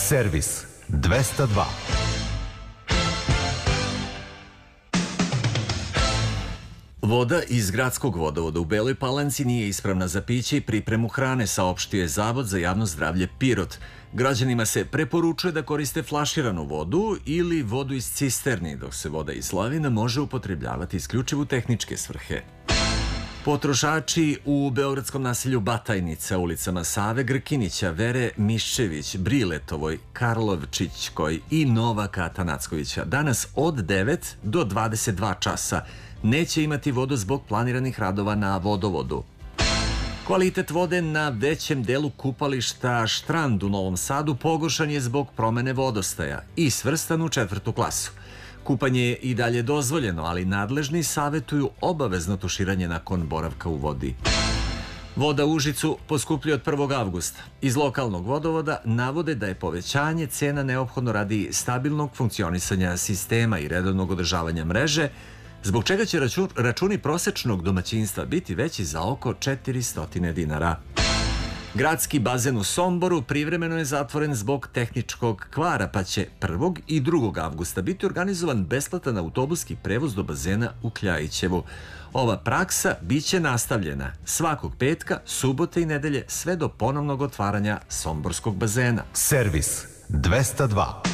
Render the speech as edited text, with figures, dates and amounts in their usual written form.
Servis 202. Voda iz gradskog vodovoda u Beloj Palanci nije ispravna za piće i pripremu hrane, saopštio je Zavod za javno zdravlje Pirot. Građanima se preporučuje da koriste flaširanu vodu ili vodu iz cisterni, dok se voda iz slavina može upotrebljavati isključivo u tehničke svrhe. Potrošači u beogradskom naselju Batajnica, ulicama Save Grkinića, Vere Miščević, Briletovoj, Karlovčićkoj i Novaka Atanackovića danas od 9 do 22 časa neće imati vodu zbog planiranih radova na vodovodu. Kvalitet vode na većem delu kupališta Štrand u Novom Sadu pogoršan je zbog promene vodostaja i svrstan u 4. klasu. Kupanje je i dalje dozvoljeno, ali nadležni savjetuju obavezno tuširanje nakon boravka u vodi. Voda u Užicu poskupljuje od 1. avgusta. Iz lokalnog vodovoda navode da je povećanje cena neophodno radi stabilnog funkcionisanja sistema i redovnog održavanja mreže, zbog čega će računi prosečnog domaćinstva biti veći za oko 400 dinara. Gradski bazen u Somboru privremeno je zatvoren zbog tehničkog kvara, pa će 1. i 2. avgusta biti organizovan besplatan autobuski prevoz do bazena u Kljajićevu. Ova praksa biće nastavljena svakog petka, subote i nedelje sve do ponovnog otvaranja somborskog bazena. Servis 202.